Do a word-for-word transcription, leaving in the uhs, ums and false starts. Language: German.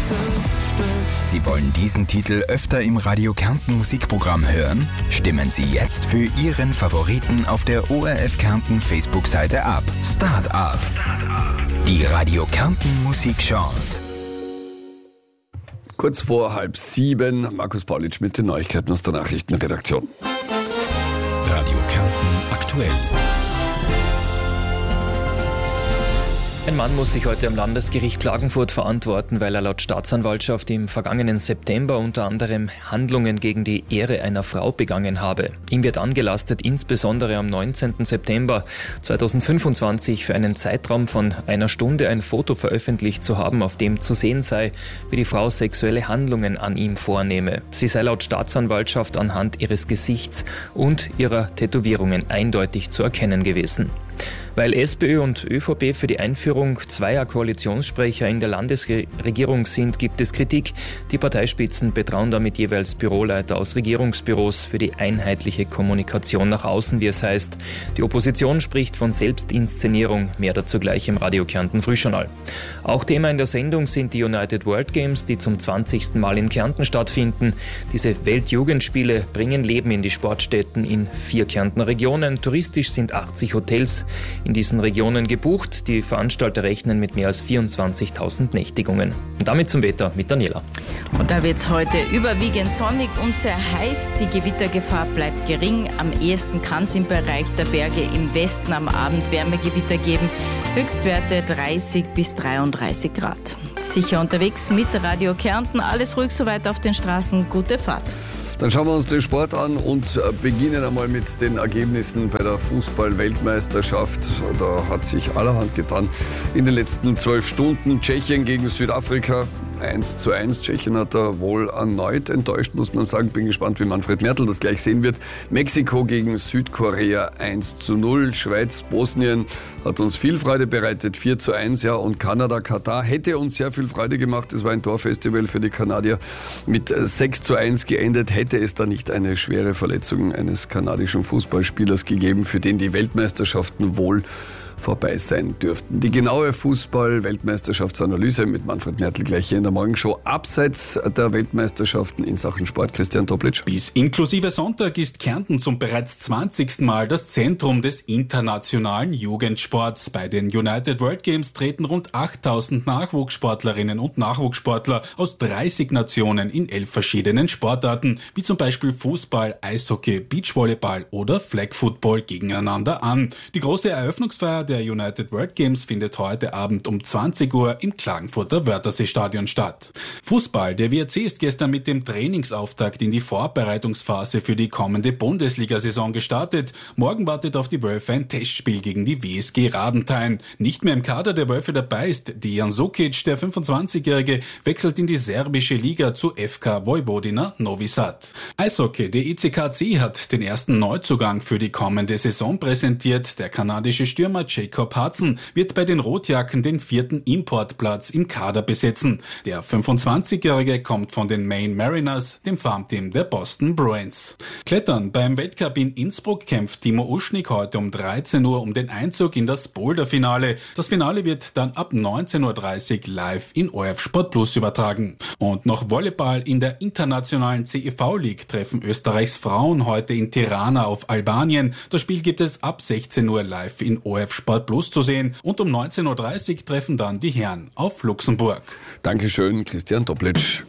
Sie wollen diesen Titel öfter im Radio Kärnten Musikprogramm hören? Stimmen Sie jetzt für Ihren Favoriten auf der O R F Kärnten Facebook-Seite ab. Start up. Die Radio Kärnten Musikchance. Kurz vor halb sieben, Markus Paulitsch mit den Neuigkeiten aus der Nachrichtenredaktion. Radio Kärnten aktuell. Ein Mann muss sich heute am Landesgericht Klagenfurt verantworten, weil er laut Staatsanwaltschaft im vergangenen September unter anderem Handlungen gegen die Ehre einer Frau begangen habe. Ihm wird angelastet, insbesondere am neunzehnten September zweitausendfünfundzwanzig für einen Zeitraum von einer Stunde ein Foto veröffentlicht zu haben, auf dem zu sehen sei, wie die Frau sexuelle Handlungen an ihm vornehme. Sie sei laut Staatsanwaltschaft anhand ihres Gesichts und ihrer Tätowierungen eindeutig zu erkennen gewesen. Weil SPÖ und ÖVP für die Einführung zweier Koalitionssprecher in der Landesregierung sind, gibt es Kritik. Die Parteispitzen betrauen damit jeweils Büroleiter aus Regierungsbüros für die einheitliche Kommunikation nach außen, wie es heißt. Die Opposition spricht von Selbstinszenierung, mehr dazu gleich im Radio Kärnten Frühjournal. Auch Thema in der Sendung sind die United World Games, die zum zwanzigsten Mal in Kärnten stattfinden. Diese Weltjugendspiele bringen Leben in die Sportstätten in vier Kärntner Regionen. Touristisch sind achtzig Hotels in diesen Regionen gebucht. Die Veranstalter rechnen mit mehr als vierundzwanzigtausend Nächtigungen. Und damit zum Wetter mit Daniela. Und da wird es heute überwiegend sonnig und sehr heiß. Die Gewittergefahr bleibt gering. Am ehesten kann es im Bereich der Berge im Westen am Abend Wärmegewitter geben. Höchstwerte dreißig bis dreiunddreißig Grad. Sicher unterwegs mit Radio Kärnten. Alles ruhig soweit auf den Straßen. Gute Fahrt. Dann schauen wir uns den Sport an und beginnen einmal mit den Ergebnissen bei der Fußball-Weltmeisterschaft. Da hat sich allerhand getan in den letzten zwölf Stunden. Tschechien gegen Südafrika eins zu eins. Tschechien hat da wohl erneut enttäuscht, muss man sagen. Bin gespannt, wie Manfred Mertl das gleich sehen wird. Mexiko gegen Südkorea eins zu null. Schweiz, Bosnien hat uns viel Freude bereitet, vier zu eins. Ja, und Kanada, Katar hätte uns sehr viel Freude gemacht. Es war ein Torfestival für die Kanadier mit sechs zu eins geendet. Hätte es da nicht eine schwere Verletzung eines kanadischen Fußballspielers gegeben, für den die Weltmeisterschaften wohl vorbei sein dürften. Die genaue Fußball-Weltmeisterschaftsanalyse mit Manfred Mertl gleich hier in der Morgenshow. Abseits der Weltmeisterschaften in Sachen Sport, Christian Toplitsch. Bis inklusive Sonntag ist Kärnten zum bereits zwanzigsten Mal das Zentrum des internationalen Jugendsports. Bei den United World Games treten rund achttausend Nachwuchssportlerinnen und Nachwuchssportler aus dreißig Nationen in elf verschiedenen Sportarten, wie zum Beispiel Fußball, Eishockey, Beachvolleyball oder Flag Football gegeneinander an. Die große Eröffnungsfeier der United World Games findet heute Abend um zwanzig Uhr im Klagenfurter Wörthersee-Stadion statt. Fußball. Der W R C ist gestern mit dem Trainingsauftakt in die Vorbereitungsphase für die kommende Bundesliga-Saison gestartet. Morgen wartet auf die Wölfe ein Testspiel gegen die W S G Radenthein. Nicht mehr im Kader der Wölfe dabei ist Dejan Sukic. Der fünfundzwanzigjährige wechselt in die serbische Liga zu F K Vojvodina Novi Sad. Eishockey. Der E C K C hat den ersten Neuzugang für die kommende Saison präsentiert. Der kanadische Stürmer Jacob Hudson wird bei den Rotjacken den vierten Importplatz im Kader besetzen. Der fünfundzwanzigjährige kommt von den Maine Mariners, dem Farmteam der Boston Bruins. Klettern. Beim Weltcup in Innsbruck kämpft Timo Uschnik heute um dreizehn Uhr um den Einzug in das Boulder-Finale. Das Finale wird dann ab neunzehn Uhr dreißig live in O R F Sport Plus übertragen. Und noch Volleyball. In der internationalen C E V League treffen Österreichs Frauen heute in Tirana auf Albanien. Das Spiel gibt es ab sechzehn Uhr live in O R F Sport Plus zu sehen und um neunzehn Uhr dreißig treffen dann die Herren auf Luxemburg. Dankeschön, Christian Toplitsch.